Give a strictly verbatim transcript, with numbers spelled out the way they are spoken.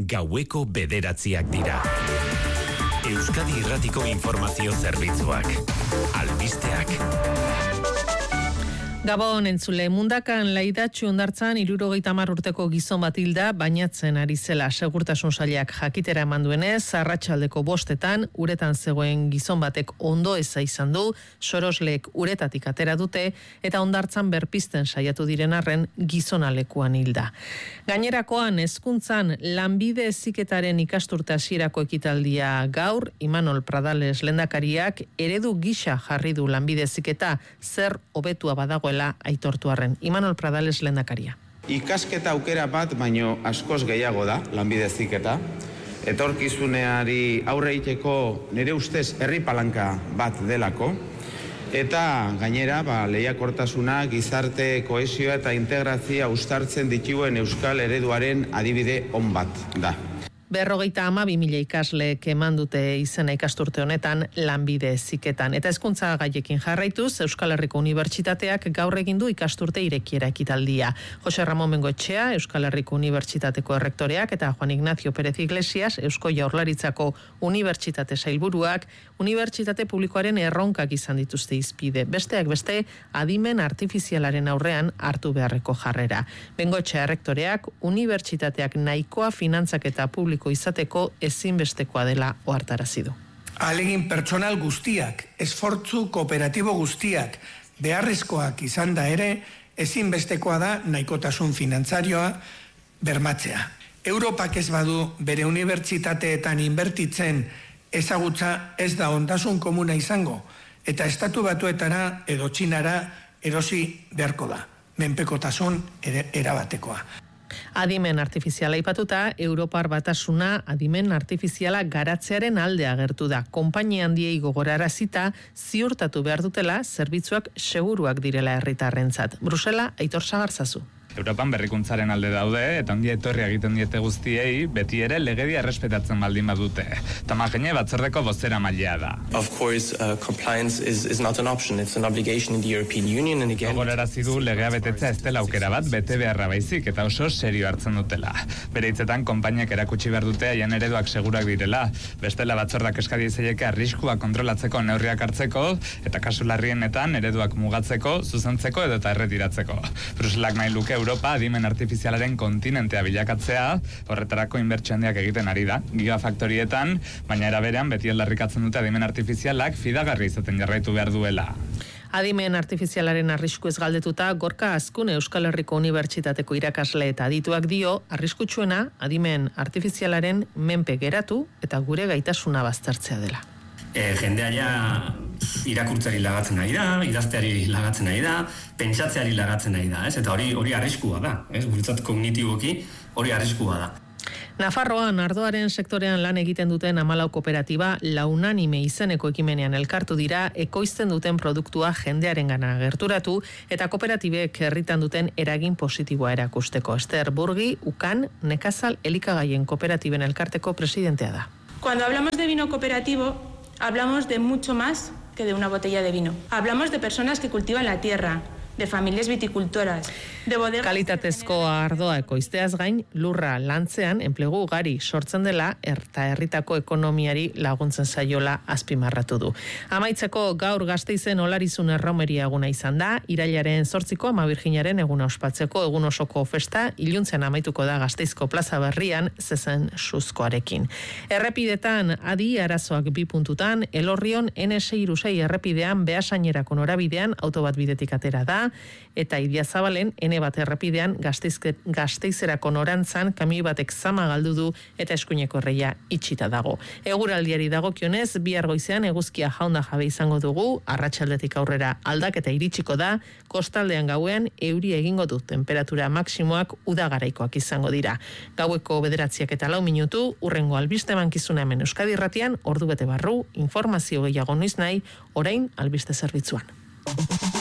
gaueko bederatziak dira. Euskadi Irratiko Informazio Zerbitzuak. Albisteak. Gabon entzule, mundakan laidatxu ondartzan hirurogeita hamar urteko gizon bat hilda bainatzen ari zela segurtasun sailak jakitera eman duenez, arratsaldeko bostetan uretan zegoen gizon batek ondo eza izan du, sorosleek uretatik atera dute eta ondartzan berpizten saiatu diren arren gizonalekuan hilda. Gainerakoan hezkuntzan lanbide heziketaren ikasturte hasierako ekitaldia gaur, Imanol Pradales lehendakariak eredu gisa jarri du lanbide heziketa zer hobetua badago aitortu arren. Imanol Pradales lehendakaria. Ikasketa aukera bat, baino askoz gehiago da, lanbide heziketa. Etorkizuneari aurre egiteko nire ustez herri palanka bat delako. Eta gainera, ba, lehiakortasuna, gizarte, kohesioa eta integrazioa uztartzen dituen euskal ereduaren adibide on bat da. Berrogeita hamabi mila ikasleek eman dute izena ikasturte honetan lanbide heziketan. Eta hezkuntza gaiekin jarraituz, Euskal Herriko Unibertsitateak gaur egin du ikasturte irekiera ekitaldia. Jose Ramon Bengoetxea, Euskal Herriko Unibertsitateko errektoreak eta Juan Ignacio Pérez Iglesias, Eusko Jaurlaritzako Unibertsitate sailburuak, unibertsitate publikoaren erronkak izan dituzte hizpide. Besteak beste, adimen artifizialaren aurrean hartu beharreko jarrera. Bengoetxea errektoreak, unibertsitateak nahikoa finantzak eta publiko izateko ezinbestekoa dela ohartarazi du. Ahalegin pertsonal guztiak, esfortzu kooperatibo guztiak, beharrezkoak izan da ere, ezinbestekoa da nahikotasun finantzarioa bermatzea. Europak ez badu bere unibertsitateetan inbertitzen ezagutza ez da ondasun komuna izango, eta estatu batuetara edo Txinara erosi beharko da, menpekotasun erabatekoa. Adimen artifiziala aipatuta, Europar Batasuna adimen artifiziala garatzearen alde agertu da. Konpainia handiei gogorarazita ziurtatu behar dutela zerbitzuak seguruak direla herritarrentzat. Brusela, Aitor Sagarzazu. Europan berrikuntzaren alde daude, eta ongi etorri egiten diete guztiei, beti ere legedia errespetatzen baldin badute. Tamagene batzordeko bozera mailea da. Of course, uh, compliance is, is not an option, it's an obligation in the European Union, and again... Gogorarazi du legea betetzea ez dela aukera bat, bete beharra baizik, eta oso serio hartzen dutela. Bere hitzetan, konpainiak erakutsi behar dute haien ereduak segurak direla, bestela batzordak eskadi izaieke arriskua kontrolatzeko neurriak hartzeko, eta kasu larrienetan ereduak mugatzeko, zuzentzeko edo eta erretiratzeko. Bruselak nahi luke Europa adimen artifizialaren kontinentea bilakatzea, horretarako inbertsio handiak egiten ari da, gigafaktorietan, baina era berean beti aldarrikatzen dute adimen artifizialak fidagarri izaten jarraitu behar duela. Adimen artifizialaren arrisku ez galdetuta, Gorka Azkune Euskal Herriko Unibertsitateko irakasle eta adituak dio, arriskutsuena adimen artifizialaren menpe geratu eta gure gaitasuna baztertzea dela. E, jendea ja irakurtzari lagatzen nahi da, idazteari lagatzen nahi da, pentsatzeari lagatzen nahi da, ez? Eta hori hori arriskua da, ez? Guretzat kognitiboki hori arriskua da. Nafarroan ardoaren sektorean lan egiten duten hamalau kooperatiba launanime izeneko ekimenean elkartu dira ekoizten duten produktua jendearengana gerturatu eta kooperatibek herritan duten eragin positiboa erakusteko. Ester Burgi, Ukan, Nekazal elikagaien kooperatiben elkarteko presidentea da. Cuando hablamos de vino cooperativo, hablamos de mucho más que de una botella de vino. Hablamos de personas que cultivan la tierra, de familias viticultoras, de bodegas... Kalitatezko ardoa ekoizteaz gain, lurra lantzean enplegu ugari sortzen dela eta herritako ekonomiari laguntzen zaiola azpimarratu du. Amaitzeko gaur Gasteizen Olarizun erromeria eguna izan da, irailaren zortziko Ama Birjinaren eguna ospatzeko egun osoko festa iluntzean amaituko da Gasteizko plaza berrian zezen suzkoarekin. Errepidetan adi arazoak bi puntutan, Elorrion N sei sei errepidean Beasainerako norabidean auto bat bidetik atera da, eta Idiazabalen N bat errepidean Gasteizerako norantzan kamioi batek zama galdu du eta eskuineko erreia itxita dago. Eguraldiari dagokionez, bihar goizean eguzkia jaunda jabe izango dugu, arratsaldetik aurrera aldaketa iritsiko da, kostaldean gauean euri egingo du, temperatura maksimoak udagaraikoak izango dira. Gaueko bederatziak eta lau minutu, urrengo albiste mankizuna hemen Euskadi Irratian, ordu bete barru, informazio gehiago noiz nahi, orain albiste zerbitzuan.